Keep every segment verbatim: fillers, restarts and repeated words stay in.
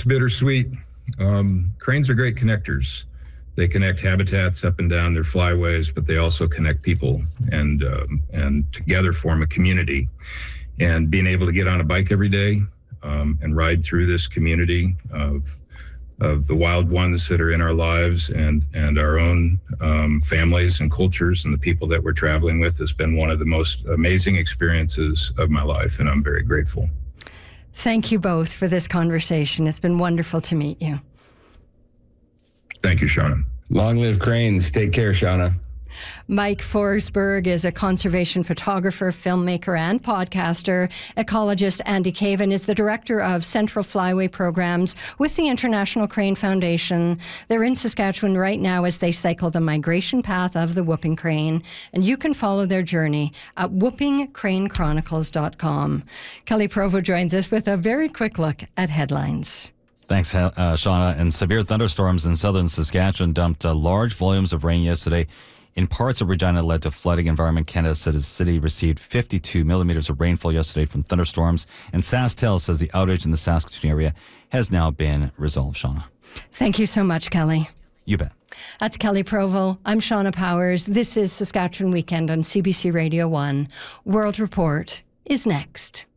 bittersweet. Um, cranes are great connectors. They connect habitats up and down their flyways, but they also connect people and um, and together form a community. And being able to get on a bike every day um, and ride through this community of of the wild ones that are in our lives and and our own um, families and cultures and the people that we're traveling with has been one of the most amazing experiences of my life, and I'm very grateful. Thank you both for this conversation. It's been wonderful to meet you. Thank you, Shauna. Long live cranes. Take care, Shauna. Mike Forsberg is a conservation photographer, filmmaker, and podcaster. Ecologist Andy Caven is the director of Central Flyway Programs with the International Crane Foundation. They're in Saskatchewan right now as they cycle the migration path of the whooping crane, and you can follow their journey at whooping crane chronicles dot com. Kelly Provo joins us with a very quick look at headlines. Thanks, uh, Shauna. And severe thunderstorms in southern Saskatchewan dumped uh, large volumes of rain yesterday. In parts of Regina led to flooding. Environment Canada said the city received fifty-two millimeters of rainfall yesterday from thunderstorms. And SaskTel says the outage in the Saskatoon area has now been resolved, Shauna. Thank you so much, Kelly. You bet. That's Kelly Provo. I'm Shauna Powers. This is Saskatchewan Weekend on C B C Radio one. World Report is next.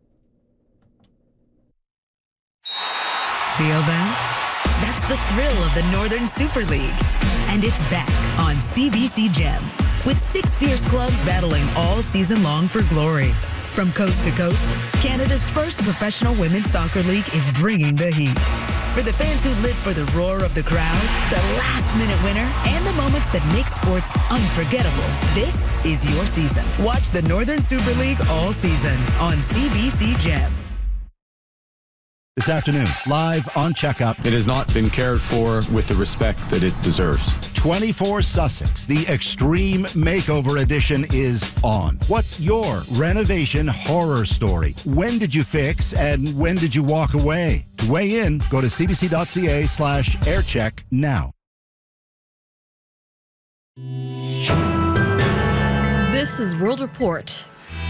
Feel that? That's the thrill of the Northern Super League. And it's back on C B C Gem with six fierce clubs battling all season long for glory. From coast to coast, Canada's first professional women's soccer league is bringing the heat. For the fans who live for the roar of the crowd, the last-minute winner, and the moments that make sports unforgettable, this is your season. Watch the Northern Super League all season on C B C Gem. This afternoon, live on Checkup. It has not been cared for with the respect that it deserves. twenty-four Sussex, the Extreme Makeover Edition is on. What's your renovation horror story? When did you fix and when did you walk away? To weigh in, go to cbc.ca slash aircheck now. This is World Report.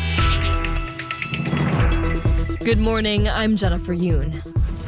Good morning, I'm Jennifer Yoon.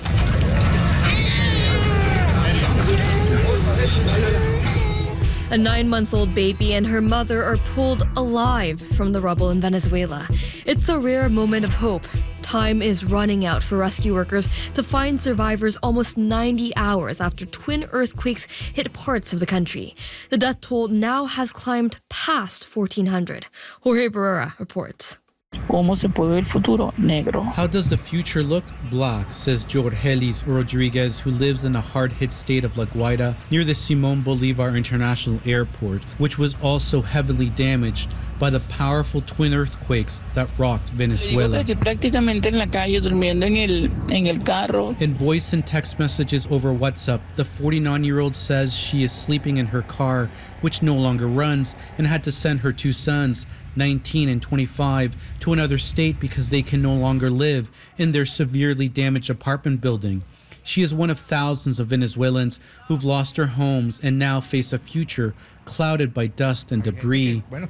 A nine-month-old baby and her mother are pulled alive from the rubble in Venezuela. It's a rare moment of hope. Time is running out for rescue workers to find survivors almost ninety hours after twin earthquakes hit parts of the country. The death toll now has climbed past fourteen hundred. Jorge Barrera reports. ¿Cómo se puede ver el futuro? Negro. How does the future look? Black, says Jorgelis Rodriguez, who lives in the hard-hit state of La Guaira near the Simón Bolívar International Airport, which was also heavily damaged by the powerful twin earthquakes that rocked Venezuela. Prácticamente en la calle, durmiendo en el, en el carro. In voice and text messages over WhatsApp, the forty-nine-year-old says she is sleeping in her car, which no longer runs, and had to send her two sons, nineteen and twenty-five, to another state because they can no longer live in their severely damaged apartment building. She is one of thousands of Venezuelans who've lost their homes and now face a future clouded by dust and debris. There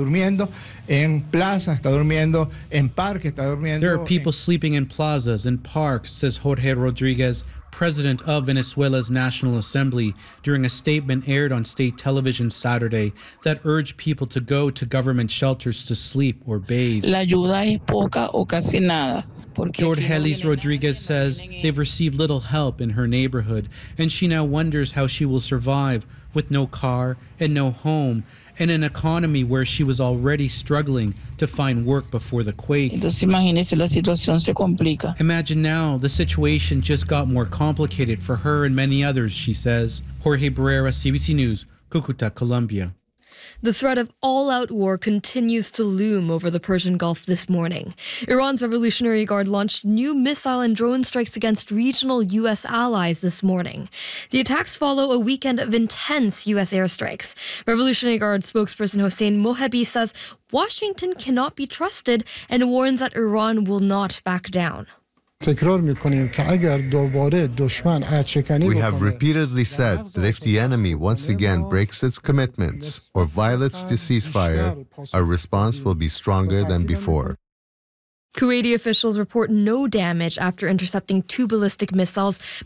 are people sleeping in plazas and parks, says Jorge Rodriguez, president of Venezuela's National Assembly, during a statement aired on state television Saturday that urged people to go to government shelters to sleep or bathe. La ayuda es poca o casi nada. Jorgelis Rodriguez says they've received little help in her neighborhood, and she now wonders how she will survive with no car and no home, and an economy where she was already struggling to find work before the quake. Entonces, imagínese, la situación se complica. Imagine now, the situation just got more complicated for her and many others, she says. Jorge Barrera, C B C News, Cucuta, Colombia. The threat of all-out war continues to loom over the Persian Gulf this morning. Iran's Revolutionary Guard launched new missile and drone strikes against regional U S allies this morning. The attacks follow a weekend of intense U S airstrikes. Revolutionary Guard spokesperson Hossein Mohebi says Washington cannot be trusted and warns that Iran will not back down. We have repeatedly said that if the enemy once again breaks its commitments or violates the ceasefire, our response will be stronger than before. Kuwaiti officials report no damage after intercepting two ballistic missiles